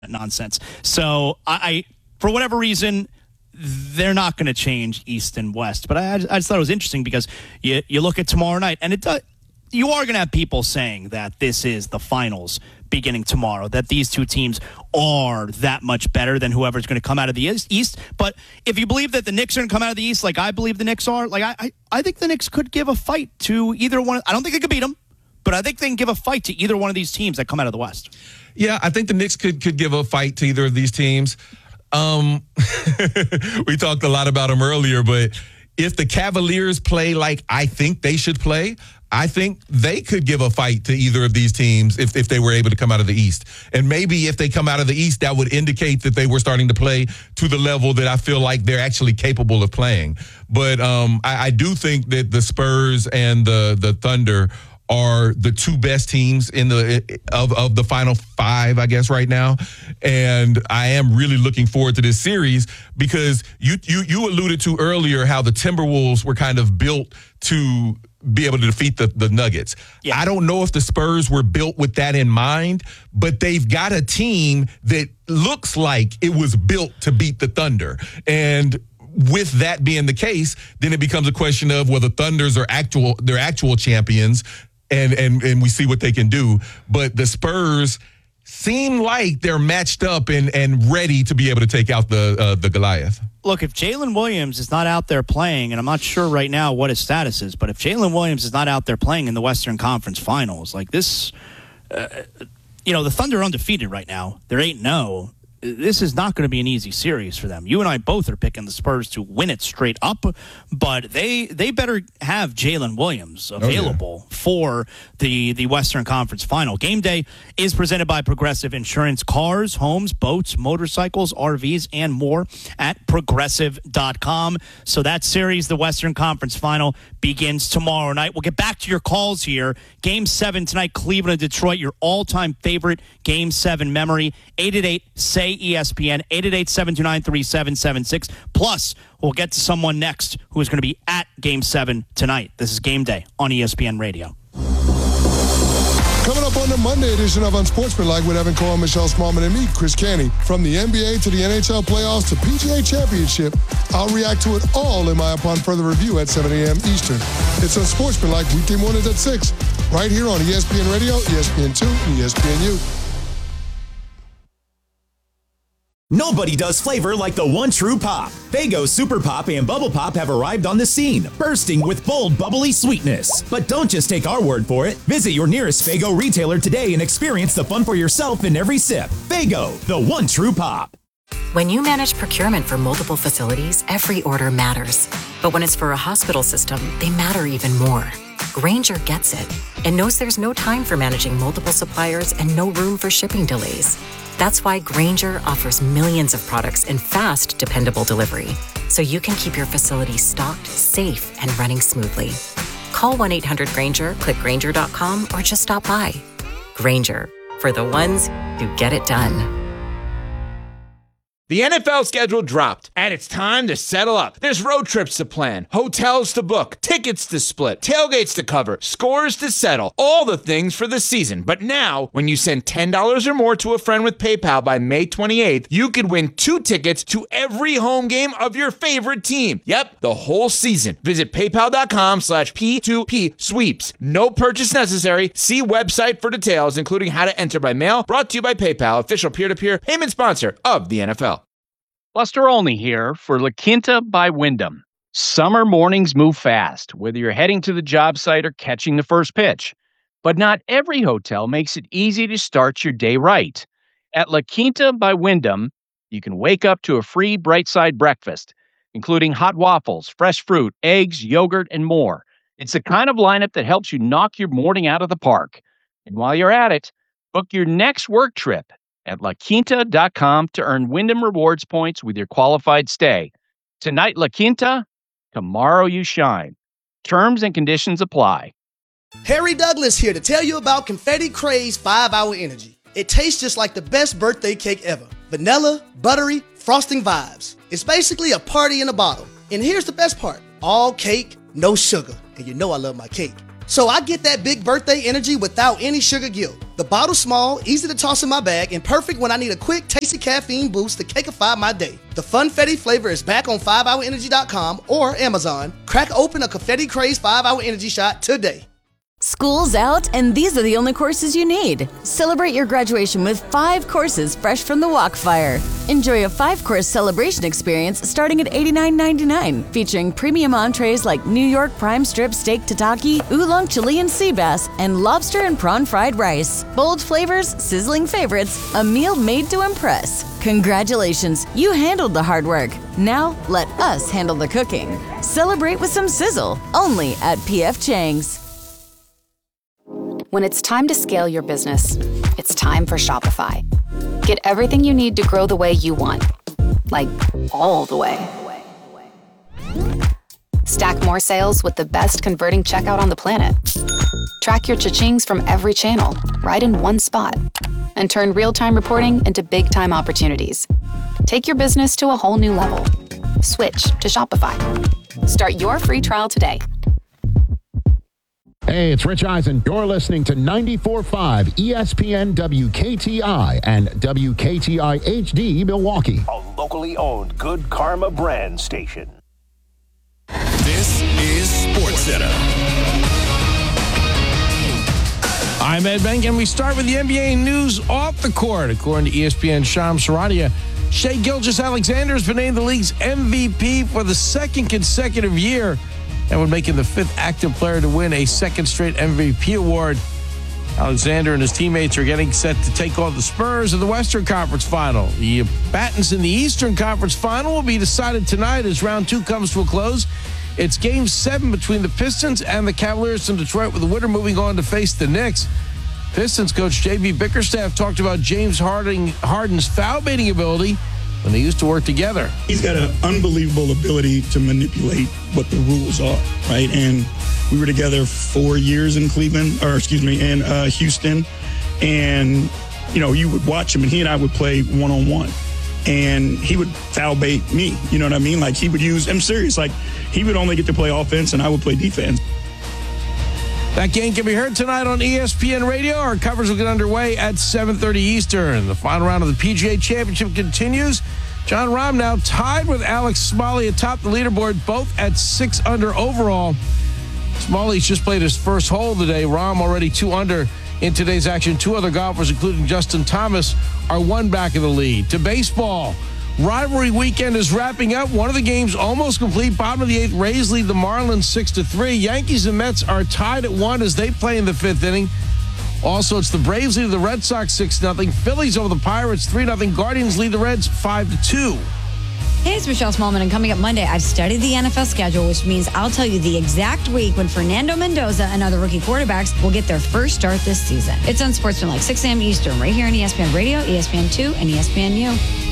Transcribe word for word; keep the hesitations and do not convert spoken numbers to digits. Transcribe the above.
nonsense. So I, I for whatever reason, they're not going to change East and West. But I, I just thought it was interesting because you you look at tomorrow night, and it does. You are going to have people saying that this is the finals beginning tomorrow, that these two teams are that much better than whoever's going to come out of the East. But if you believe that the Knicks are going to come out of the East like I believe the Knicks are, like I, I, I think the Knicks could give a fight to either one. I don't think they could beat them, but I think they can give a fight to either one of these teams that come out of the West. Yeah, I think the Knicks could could give a fight to either of these teams. Um, we talked a lot about them earlier, but if the Cavaliers play like I think they should play, I think they could give a fight to either of these teams if, if they were able to come out of the East. And maybe if they come out of the East, that would indicate that they were starting to play to the level that I feel like they're actually capable of playing. But um, I, I do think that the Spurs and the the Thunder are the two best teams in the of, of the final five, I guess, right now. And I am really looking forward to this series because you you you alluded to earlier how the Timberwolves were kind of built to be able to defeat the, the Nuggets. Yeah. I don't know if the Spurs were built with that in mind, but they've got a team that looks like it was built to beat the Thunder. And with that being the case, then it becomes a question of, well, the Thunders are actual, they're actual champions, and and and we see what they can do. But the Spurs seem like they're matched up and, and ready to be able to take out the uh, the Goliath. Look, if Jalen Williams is not out there playing, and I'm not sure right now what his status is, but if Jalen Williams is not out there playing in the Western Conference Finals, like this, uh, you know, the Thunder are undefeated right now. They're eight and oh. This is not going to be an easy series for them. You and I both are picking the Spurs to win it straight up, but they they better have Jalen Williams available oh, yeah. for the, the Western Conference Final. Game day is presented by Progressive Insurance. Cars, homes, boats, motorcycles, R Vs, and more at progressive dot com. So that series, the Western Conference Final, begins tomorrow night. We'll get back to your calls here. Game seven tonight, Cleveland and Detroit, your all-time favorite Game seven memory. eight eight eight, S A Y, E S P N, eight eight eight, seven two nine, three seven seven six. Plus, we'll get to someone next who is going to be at Game seven tonight. This is Game Day on E S P N Radio. Coming up on the Monday edition of Unsportsmanlike with Evan Cohen, Michelle Smallman, and me, Chris Canty. From the N B A to the N H L playoffs to P G A Championship, I'll react to it all in my upon further review at seven a.m. Eastern. It's Unsportsmanlike weekday mornings at six, right here on E S P N Radio, E S P N two, and E S P N U. Nobody does flavor like the one true pop. Faygo Super Pop and Bubble Pop have arrived on the scene, bursting with bold, bubbly sweetness. But don't just take our word for it. Visit your nearest Faygo retailer today and experience the fun for yourself in every sip. Faygo, the one true pop. When you manage procurement for multiple facilities, every order matters. But when it's for a hospital system, they matter even more. Grainger gets it and knows there's no time for managing multiple suppliers and no room for shipping delays. That's why Grainger offers millions of products in fast, dependable delivery, so you can keep your facility stocked, safe, and running smoothly. Call one eight hundred Grainger, click Grainger dot com, or just stop by. Grainger, for the ones who get it done. The N F L schedule dropped, and it's time to settle up. There's road trips to plan, hotels to book, tickets to split, tailgates to cover, scores to settle, all the things for the season. But now, when you send ten dollars or more to a friend with PayPal by May twenty-eighth, you could win two tickets to every home game of your favorite team. Yep, the whole season. Visit paypal.com slash P2P sweeps. No purchase necessary. See website for details, including how to enter by mail. Brought to you by PayPal, official peer-to-peer payment sponsor of the N F L. Buster Olney here for La Quinta by Wyndham. Summer mornings move fast, whether you're heading to the job site or catching the first pitch. But not every hotel makes it easy to start your day right. At La Quinta by Wyndham, you can wake up to a free Bright Side breakfast, including hot waffles, fresh fruit, eggs, yogurt, and more. It's the kind of lineup that helps you knock your morning out of the park. And while you're at it, book your next work trip at La Quinta dot com to earn Wyndham Rewards points with your qualified stay. Tonight, La Quinta, tomorrow you shine. Terms and conditions apply. Harry Douglas here to tell you about Confetti Craze five hour Energy. It tastes just like the best birthday cake ever. Vanilla, buttery, frosting vibes. It's basically a party in a bottle. And here's the best part. All cake, no sugar. And you know I love my cake. So I get that big birthday energy without any sugar guilt. The bottle's small, easy to toss in my bag, and perfect when I need a quick, tasty caffeine boost to cakeify my day. The Funfetti flavor is back on five hour energy dot com or Amazon. Crack open a Confetti Craze five hour Energy shot today. School's out, and these are the only courses you need. Celebrate your graduation with five courses fresh from the Walkfire. Enjoy a five-course celebration experience starting at eighty-nine ninety-nine, featuring premium entrees like New York prime strip steak tataki, oolong Chilean sea bass, and lobster and prawn fried rice. Bold flavors, sizzling favorites, a meal made to impress. Congratulations, you handled the hard work. Now let us handle the cooking. Celebrate with some sizzle, only at P F Chang's. When it's time to scale your business, it's time for Shopify. Get everything you need to grow the way you want. Like, all the way. Stack more sales with the best converting checkout on the planet. Track your cha-chings from every channel, right in one spot. And turn real-time reporting into big-time opportunities. Take your business to a whole new level. Switch to Shopify. Start your free trial today. Hey, it's Rich Eisen. You're listening to ninety-four point five E S P N W K T I and W K T I H D Milwaukee. A locally owned Good Karma brand station. This is SportsCenter. I'm Ed Benk, and we start with the N B A news off the court. According to E S P N's Shams Charania, Shai Gilgeous-Alexander has been named the league's M V P for the second consecutive year, and would make him the fifth active player to win a second straight M V P award. Alexander and his teammates are getting set to take on the Spurs in the Western Conference Final. The battles in the Eastern Conference Final will be decided tonight as round two comes to a close. It's game seven between the Pistons and the Cavaliers in Detroit, with the winner moving on to face the Knicks. Pistons coach J B Bickerstaff talked about James Harden, Harden's foul-baiting ability when they used to work together. He's got an unbelievable ability to manipulate what the rules are, right? And we were together four years in Cleveland, or excuse me, in uh, Houston. And, you know, you would watch him, and he and I would play one-on-one. And he would foul bait me, you know what I mean? Like, he would use, I'm serious, like, he would only get to play offense, and I would play defense. That game can be heard tonight on E S P N Radio. Our coverage will get underway at seven thirty Eastern. The final round of the P G A Championship continues. Jon Rahm now tied with Alex Smalley atop the leaderboard, both at six under overall. Smalley's just played his first hole today. Rahm already two under in today's action. Two other golfers, including Justin Thomas, are one back in the lead. To baseball. Rivalry weekend is wrapping up. One of the games almost complete. Bottom of the eighth, Rays lead the Marlins six to three. Yankees and Mets are tied at one as they play in the fifth inning. Also, it's the Braves lead the Red Sox six nothing. Phillies over the Pirates three nothing. Guardians lead the Reds five to two. Hey, it's Michelle Smallman, and coming up Monday, I've studied the N F L schedule, which means I'll tell you the exact week when Fernando Mendoza and other rookie quarterbacks will get their first start this season. It's on Sportsman like six a.m. Eastern, right here on E S P N Radio, E S P N two, and E S P N U.